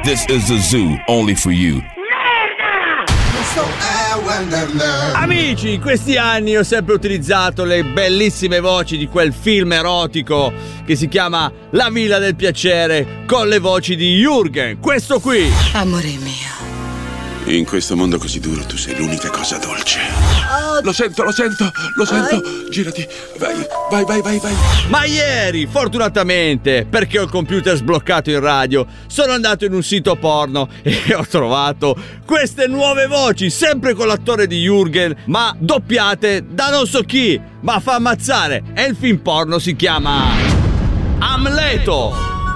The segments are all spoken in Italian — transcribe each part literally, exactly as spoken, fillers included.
This is the zoo, only for you. Amici, in questi anni ho sempre utilizzato le bellissime voci di quel film erotico che si chiama La Villa del Piacere, con le voci di Jürgen, questo qui. Amore mio. In questo mondo così duro tu sei l'unica cosa dolce. Lo sento, lo sento, lo sento. Girati, vai, vai, vai, vai, vai. Ma ieri, fortunatamente, perché ho il computer sbloccato in radio, sono andato in un sito porno e ho trovato queste nuove voci, sempre con l'attore di Jürgen, ma doppiate da non so chi, ma fa ammazzare. E il film porno si chiama Amleto.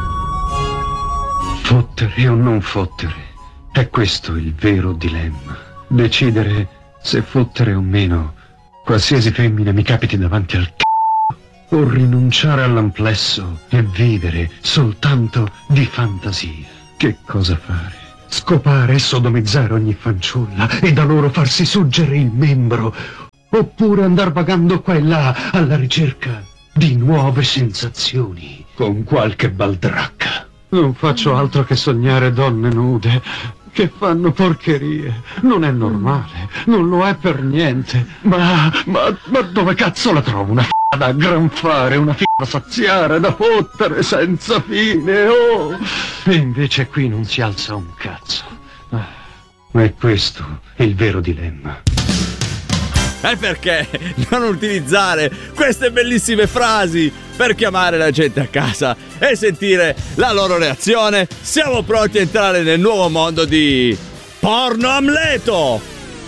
Fottere o non fottere, è questo il vero dilemma. Decidere se fottere o meno qualsiasi femmina mi capiti davanti al c***o, o rinunciare all'amplesso e vivere soltanto di fantasia. Che cosa fare? Scopare e sodomizzare ogni fanciulla e da loro farsi suggere il membro, oppure andar vagando qua e là alla ricerca di nuove sensazioni con qualche baldracca. Non faccio altro che sognare donne nude che fanno porcherie. Non è normale, non lo è per niente. Ma, ma, ma dove cazzo la trovo una f***a da granfare, una f***a da saziare, da fottere senza fine, oh! E invece qui non si alza un cazzo. Ma è questo il vero dilemma. E perché non utilizzare queste bellissime frasi per chiamare la gente a casa e sentire la loro reazione? Siamo pronti a entrare nel nuovo mondo di Porno Amleto!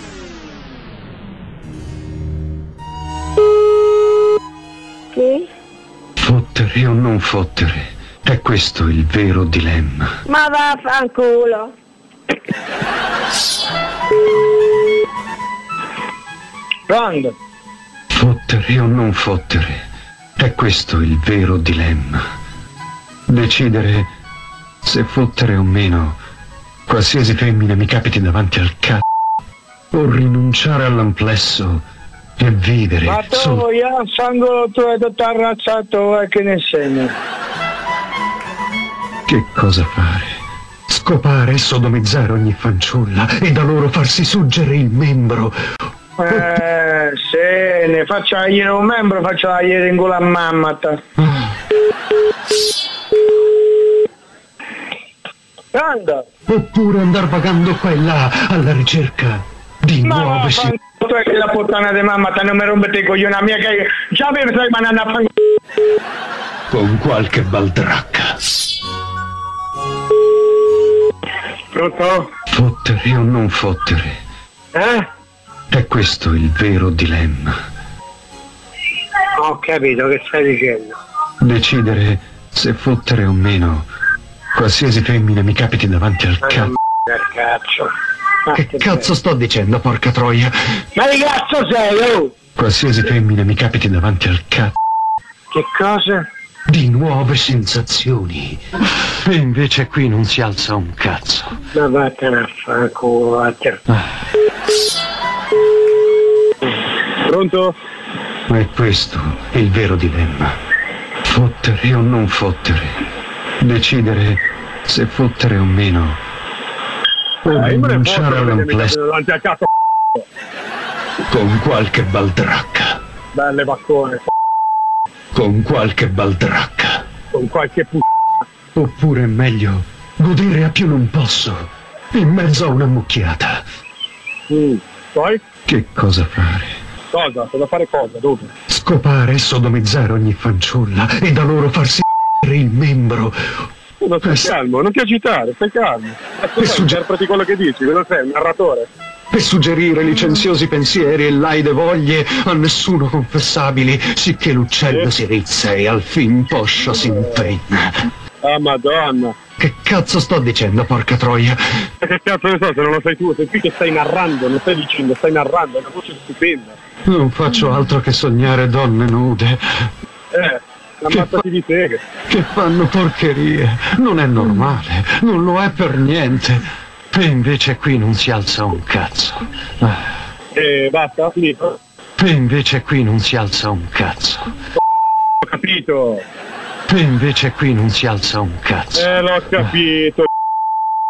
Sì? Fottere o non fottere, è questo il vero dilemma. Ma vaffanculo! Pronto? Fottere o non fottere, è questo il vero dilemma. Decidere se fottere o meno qualsiasi femmina mi capiti davanti al c***o, o rinunciare all'amplesso e vivere. Ma tu, sol- io sangue tu e tutto arrazzato e che ne segno? Che cosa fare? Scopare e sodomizzare ogni fanciulla e da loro farsi suggere il membro. Eh, se ne faccio ieri un membro, faccio ieri in culo a mamma. Pronto? Oppure andar vagando qua e là alla ricerca di Ma nuove no, sen- tu è che la puttana di mamma, te non mi rompete i coglioni a mia che già mi stai mandando a fare. con qualche baldracca. Pronto? Fottere o non fottere, Eh? è questo il vero dilemma. Ho capito che stai dicendo. Decidere se fottere o meno qualsiasi femmina mi capiti davanti al cazzo. Che cazzo? Ma Che cazzo sto dicendo, porca troia? Ma che cazzo sei, oh? Qualsiasi femmina mi capiti davanti al cazzo. Che cosa? Di nuove sensazioni. E invece qui non si alza un cazzo. Ma vattene a fanculo, vattene. Pronto? Ma è questo il vero dilemma. Fottere o non fottere. Decidere se fottere o meno. O rinunciare all'amplesso davanti al cazzo. con qualche baldracca. Belle vaccone, Con qualche baldracca. con qualche p***. Oppure è meglio godere a più non posso, in mezzo a una mucchiata. Mm. Poi? Che cosa fare? Cosa? Cosa fare cosa? Dove? Scopare e sodomizzare ogni fanciulla e da loro farsi il membro. No, stai calmo, non ti agitare, stai calmo. Aspetta, interpreti quello che dici, cosa sei? Un narratore? Per suggerire licenziosi pensieri e laide voglie a nessuno confessabili, sicché l'uccello si rizza e al fin poscia si impenna. Ah, madonna. Che cazzo sto dicendo, porca troia? Che cazzo ne so se non lo sai tu? Sei qui che stai narrando, non stai dicendo, stai narrando, è una voce stupenda. Non faccio altro che sognare donne nude. Eh, ammazzati di te. Che fanno porcherie. Non è normale, non lo è per niente. E invece qui non si alza un cazzo. E basta, finito. E invece qui non si alza un cazzo. Ho capito. E invece qui non si alza un cazzo. Eh, l'ho capito.